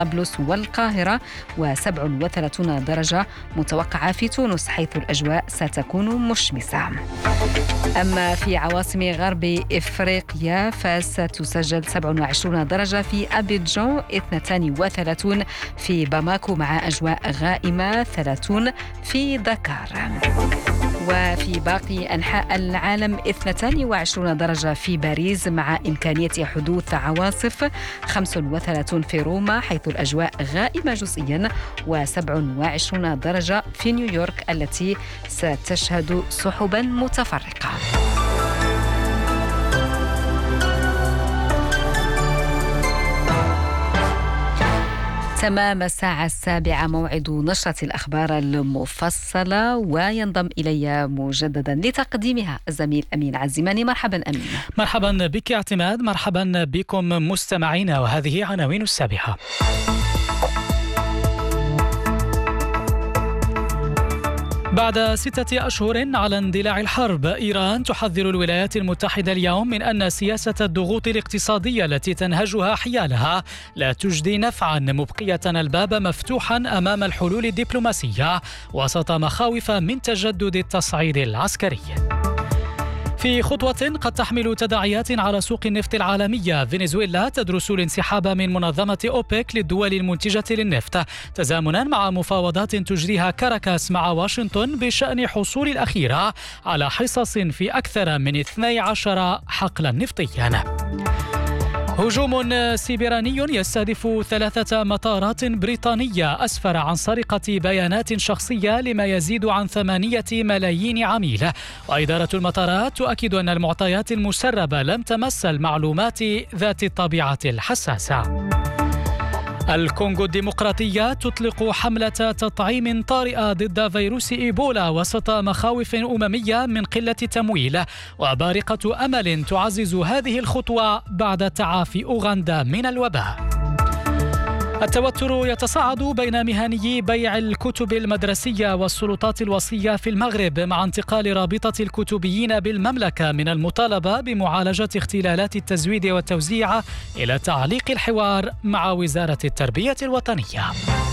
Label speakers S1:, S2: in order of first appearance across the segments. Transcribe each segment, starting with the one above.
S1: طرابلس والقاهرة، و37 درجة متوقعة في تونس، حيث الأجواء ستكون مشمسة. أما في عواصم غرب إفريقيا فستسجل 27 درجة في أبيجان، 32 في باماكو مع أجواء غائمة، 30 في دكار. وفي باقي أنحاء العالم 22 درجة في باريس مع إمكانية حدوث عواصف، 35 في روما حيث الأجواء غائمة جزئيا، و27 درجة في نيويورك التي ستشهد سحبا متفرقة. تمام الساعة 7 موعد نشرة الأخبار المفصلة، وينضم إلي مجددا لتقديمها الزميل أمين عزيماني. مرحبا أمين.
S2: مرحبا بك اعتماد، مرحبا بكم مستمعينا، وهذه عناوين السابحة. بعد 6 أشهر على اندلاع الحرب، إيران تحذر الولايات المتحدة اليوم من أن سياسة الضغوط الاقتصادية التي تنهجها حيالها لا تجدي نفعا، مبقية الباب مفتوحا أمام الحلول الدبلوماسية وسط مخاوف من تجدد التصعيد العسكري. في خطوة قد تحمل تداعيات على سوق النفط العالمية، فنزويلا تدرس الانسحاب من منظمة أوبك للدول المنتجة للنفط، تزامنا مع مفاوضات تجريها كاراكاس مع واشنطن بشأن حصول الأخيرة على حصص في أكثر من 12 حقلا نفطيا. هجوم سيبراني يستهدف 3 مطارات بريطانية أسفر عن سرقة بيانات شخصية لما يزيد عن 8 ملايين عميل، وإدارة المطارات تؤكد أن المعطيات المسربة لم تمس المعلومات ذات الطبيعة الحساسة. الكونغو الديمقراطية تطلق حملة تطعيم طارئة ضد فيروس إيبولا وسط مخاوف أممية من قلة التمويل، وبارقة أمل تعزز هذه الخطوة بعد تعافي أوغندا من الوباء. التوتر يتصاعد بين مهنيي بيع الكتب المدرسية والسلطات الوصية في المغرب، مع انتقال رابطة الكتبيين بالمملكة من المطالبة بمعالجة اختلالات التزويد والتوزيع إلى تعليق الحوار مع وزارة التربية الوطنية.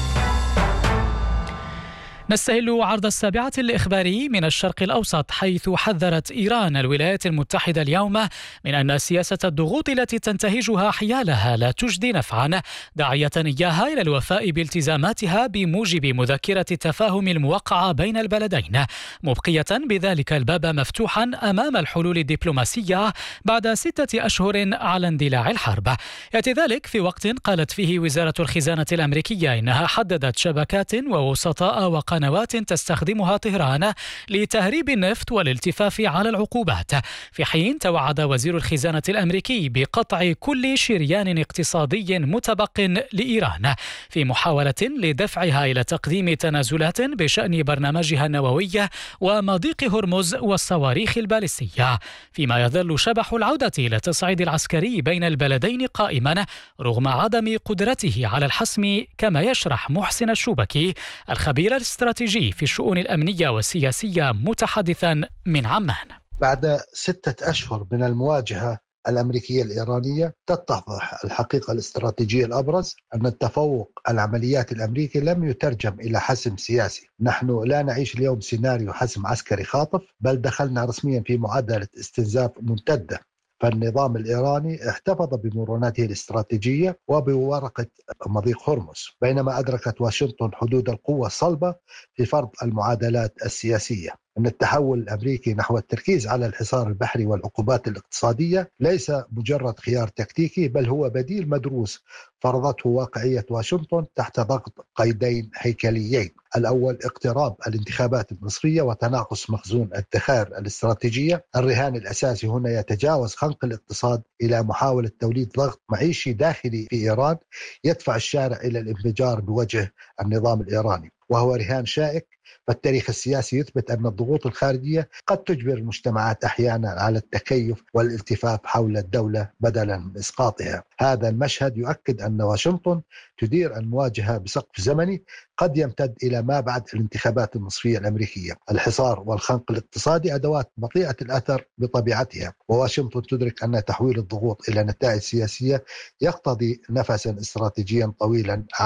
S2: نستهل عرض 7 الإخباري من الشرق الأوسط، حيث حذرت إيران الولايات المتحدة اليوم من أن سياسة الضغوط التي تنتهجها حيالها لا تجدي نفعا، داعية إياها إلى الوفاء بالتزاماتها بموجب مذكرة التفاهم الموقعة بين البلدين، مبقية بذلك الباب مفتوحا أمام الحلول الدبلوماسية بعد 6 أشهر على اندلاع الحرب. يأتي ذلك في وقت قالت فيه وزارة الخزانة الأمريكية إنها حددت شبكات ووسطاء وقنوات تستخدمها طهران لتهريب النفط والالتفاف على العقوبات، في حين توعد وزير الخزانة الأمريكي بقطع كل شريان اقتصادي متبق لإيران في محاولة لدفعها إلى تقديم تنازلات بشأن برنامجها النووي ومضيق هرمز والصواريخ البالستية، فيما يظل شبح العودة إلى التصعيد العسكري بين البلدين قائما رغم عدم قدرته على الحسم، كما يشرح محسن الشوبكي الخبير الاستراتيجي في الشؤون الأمنية والسياسية متحدثا من عمان.
S3: بعد 6 أشهر من المواجهة الأمريكية الإيرانية تتضح الحقيقة الاستراتيجية الأبرز أن التفوق العمليات الأمريكي لم يترجم إلى حسم سياسي. نحن لا نعيش اليوم سيناريو حسم عسكري خاطف، بل دخلنا رسميا في معادلة استنزاف ممتدة. فالنظام الإيراني احتفظ بمروناته الاستراتيجية وبورقة مضيق هرمز، بينما أدركت واشنطن حدود القوة الصلبة في فرض المعادلات السياسية. أن التحول الأمريكي نحو التركيز على الحصار البحري والعقوبات الاقتصادية ليس مجرد خيار تكتيكي، بل هو بديل مدروس فرضته واقعية واشنطن تحت ضغط قيدين هيكليين: الأول اقتراب الانتخابات المصرية وتناقص مخزون الذخائر الاستراتيجية. الرهان الأساسي هنا يتجاوز خنق الاقتصاد إلى محاولة توليد ضغط معيشي داخلي في إيران يدفع الشارع إلى الانفجار بوجه النظام الإيراني، وهو رهان شائك. فالتاريخ السياسي يثبت أن الضغوط الخارجية قد تجبر المجتمعات أحيانا على التكيف والالتفاف حول الدولة بدلا من إسقاطها. هذا المشهد يؤكد أن واشنطن تدير المواجهة بسقف زمني قد يمتد إلى ما بعد الانتخابات المصرية الأمريكية. الحصار والخنق الاقتصادي أدوات بطيئة الأثر بطبيعتها، وواشنطن تدرك أن تحويل الضغوط إلى نتائج سياسية يقتضي نفسا استراتيجيا طويلا